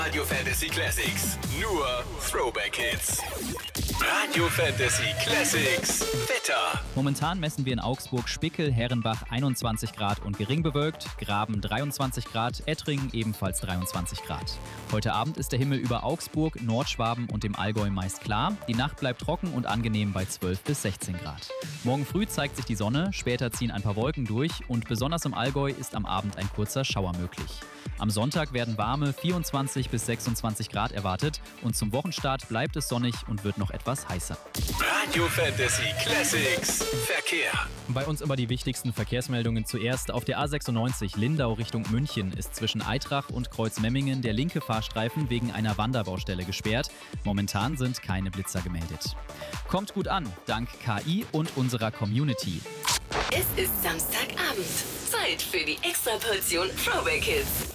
Radio Fantasy Classics. Nur Throwback Hits. Radio Fantasy Classics. Wetter. Momentan messen wir in Augsburg Spickel, Herrenbach 21 Grad und gering bewölkt, Graben 23 Grad, Ettringen ebenfalls 23 Grad. Heute Abend ist der Himmel über Augsburg, Nordschwaben und dem Allgäu meist klar. Die Nacht bleibt trocken und angenehm bei 12 bis 16 Grad. Morgen früh zeigt sich die Sonne, später ziehen ein paar Wolken durch und besonders im Allgäu ist am Abend ein kurzer Schauer möglich. Am Sonntag werden warme 24 bis 26 Grad erwartet und zum Wochenstart bleibt es sonnig und wird noch etwas heißer. Radio Fantasy Classics. Verkehr. Bei uns immer die wichtigsten Verkehrsmeldungen zuerst. Auf der A96 Lindau Richtung München ist zwischen Aitrach und Kreuzmemmingen der linke Fahrstreifen wegen einer Wanderbaustelle gesperrt. Momentan sind keine Blitzer gemeldet. Kommt gut an, dank KI und unserer Community. Es ist Samstagabend. Zeit für die Extraportion Throwback Hits.